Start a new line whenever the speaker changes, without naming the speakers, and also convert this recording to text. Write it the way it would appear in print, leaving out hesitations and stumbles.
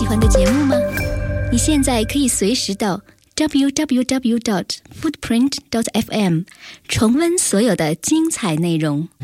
喜欢的节目吗？你现在可以随时到 www.footprint.fm 重温所有的精彩内容。